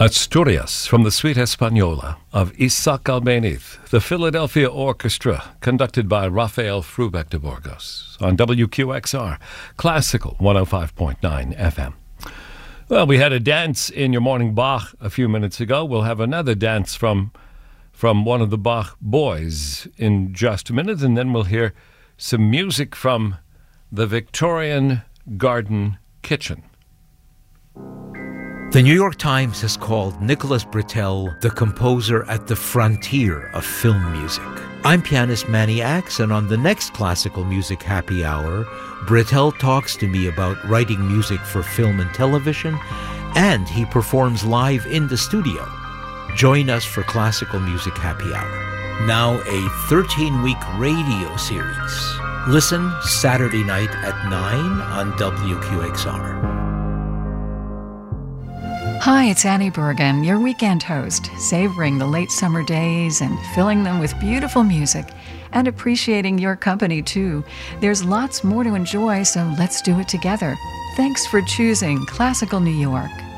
Asturias from the Suite Española of Isaac Albéniz, the Philadelphia Orchestra, conducted by Rafael Frubeck de Burgos on WQXR, Classical 105.9 FM. Well, we had a dance in your morning Bach a few minutes ago. We'll have another dance from one of the Bach boys in just a minute, and then we'll hear some music from the Victorian Garden Kitchen. The New York Times has called Nicholas Britell the composer at the frontier of film music. I'm pianist Manny Axe, and on the next Classical Music Happy Hour, Britell talks to me about writing music for film and television, and he performs live in the studio. Join us for Classical Music Happy Hour. Now a 13-week radio series. Listen Saturday night at 9 on WQXR. Hi, it's Annie Bergen, your weekend host, savoring the late summer days and filling them with beautiful music and appreciating your company too. There's lots more to enjoy, so let's do it together. Thanks for choosing Classical New York.